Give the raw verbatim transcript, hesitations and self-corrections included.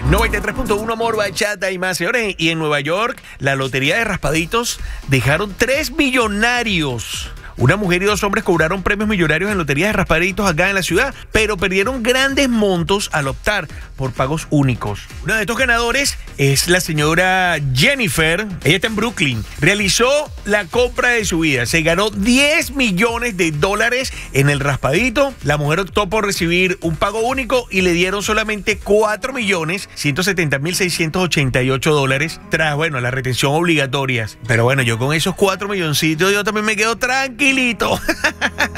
noventa y tres punto uno Amor, Bachata y más. Señores, y en Nueva York, la lotería de raspaditos dejaron tres millonarios. Una mujer y dos hombres cobraron premios millonarios en loterías de raspaditos acá en la ciudad, pero perdieron grandes montos al optar por pagos únicos. Uno de estos ganadores es la señora Jennifer. Ella está en Brooklyn. Realizó la compra de su vida. Se ganó diez millones de dólares en el raspadito. La mujer optó por recibir un pago único y le dieron solamente cuatro millones ciento setenta mil seiscientos ochenta y ocho dólares tras, bueno, la retención obligatorias. Pero bueno, yo con esos cuatro milloncitos yo también me quedo tranquilito.